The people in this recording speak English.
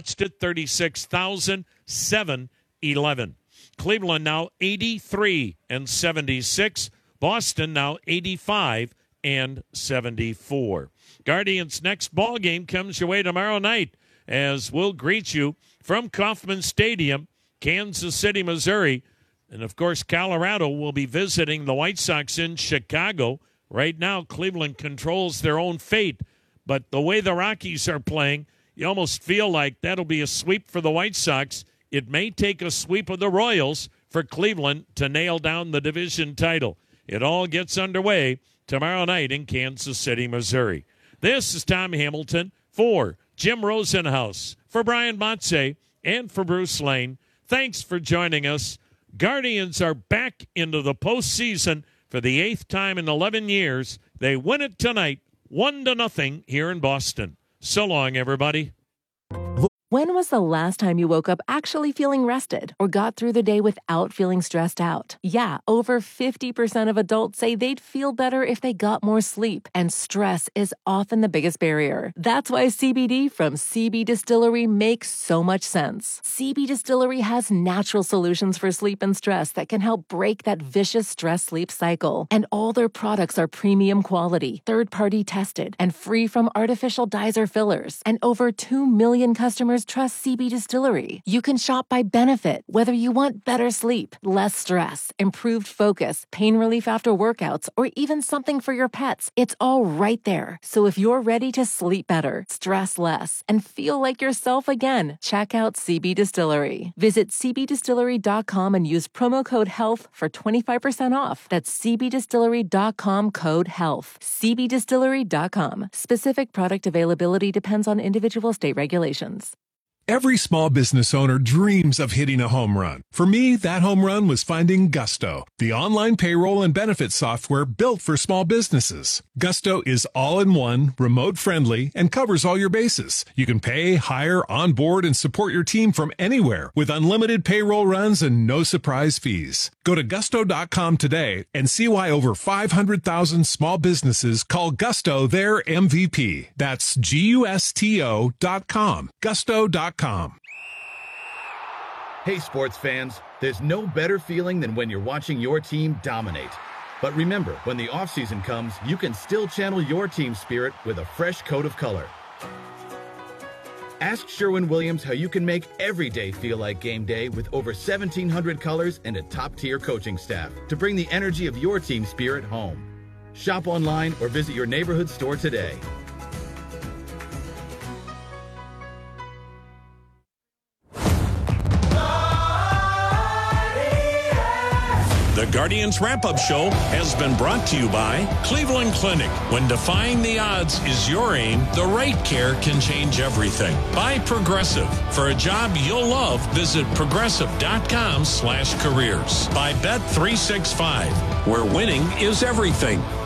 watched it, 36,711. Cleveland now 83-76. Boston now 85-74. Guardians' next ball game comes your way tomorrow night as we'll greet you from Kauffman Stadium, Kansas City, Missouri. And, of course, Colorado will be visiting the White Sox in Chicago. Right now, Cleveland controls their own fate. But the way the Rockies are playing, you almost feel like that'll be a sweep for the White Sox. It may take a sweep of the Royals for Cleveland to nail down the division title. It all gets underway tomorrow night in Kansas City, Missouri. This is Tom Hamilton for Jim Rosenhaus, for Brian Motze, and for Bruce Lane. Thanks for joining us. Guardians are back into the postseason for the 8th time in 11 years. They win it tonight, 1-0 here in Boston. So long, everybody. When was the last time you woke up actually feeling rested or got through the day without feeling stressed out? Yeah, over 50% of adults say they'd feel better if they got more sleep, and stress is often the biggest barrier. That's why CBD from CB Distillery makes so much sense. CB Distillery has natural solutions for sleep and stress that can help break that vicious stress-sleep cycle. And all their products are premium quality, third-party tested, and free from artificial dyes or fillers. And over 2 million customers trust CB Distillery. You can shop by benefit, whether you want better sleep, less stress, improved focus, pain relief after workouts, or even something for your pets. It's all right there. So if you're ready to sleep better, stress less, and feel like yourself again, check out CB Distillery. Visit cbdistillery.com and use promo code HEALTH for 25% off. That's cbdistillery.com, code HEALTH. cbdistillery.com. Specific product availability depends on individual state regulations. Every small business owner dreams of hitting a home run. For me, that home run was finding Gusto, the online payroll and benefits software built for small businesses. Gusto is all-in-one, remote-friendly, and covers all your bases. You can pay, hire, onboard, and support your team from anywhere with unlimited payroll runs and no surprise fees. Go to gusto.com today and see why over 500,000 small businesses call Gusto their MVP. That's GUSTO.com. Gusto.com. Hey, sports fans, there's no better feeling than when you're watching your team dominate. But remember, when the offseason comes, you can still channel your team spirit with a fresh coat of color. Ask Sherwin-Williams how you can make every day feel like game day with over 1,700 colors and a top-tier coaching staff to bring the energy of your team spirit home. Shop online or visit your neighborhood store today. The Guardians Wrap-Up Show has been brought to you by Cleveland Clinic. When defying the odds is your aim, the right care can change everything. By Progressive. For a job you'll love, visit progressive.com/careers. By Bet365, where winning is everything.